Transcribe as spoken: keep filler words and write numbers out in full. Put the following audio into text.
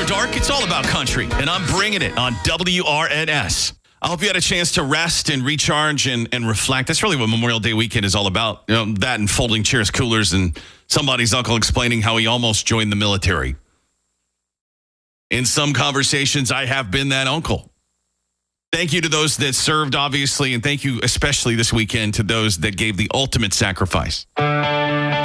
dark, it's all about country, and I'm bringing it on W R N S. I hope you had a chance to rest and recharge and, and reflect. That's really what Memorial Day weekend is all about. You know, that and folding chairs, coolers, and somebody's uncle explaining how he almost joined the military. In some conversations, I have been that uncle. Thank you to those that served, obviously, and thank you especially this weekend to those that gave the ultimate sacrifice.